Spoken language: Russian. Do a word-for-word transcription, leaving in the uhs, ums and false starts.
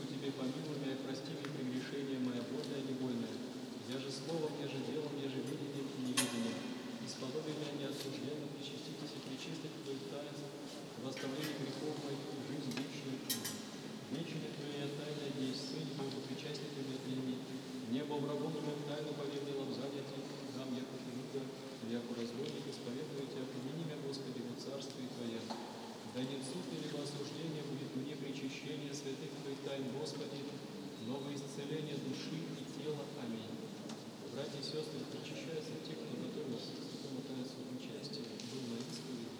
Господи, Тебе помилуй меня, прости мне прегрешение мое, вольное и невольное. Я же словом, я же делом, я же видением и невидением. Исподоби меня неосужденно, причаститесь и причистых Твоих таинств, в оставлении грехов моих и жизнь вечную чудо. Вечная Твоя тайна есть Сын Твой, причастник меня прими. Небо врагом моим тайну поведало в занятии, дам яко книга, яко разбойник исповедую Тебя, помяни меня, Господи, во царстве Твоем. Да не суд или во осуждение будет мне причащение святых Твоих тайн, Господи, но во исцеление души и тела. Аминь. Братья и сестры, причащаются те, кто готовился.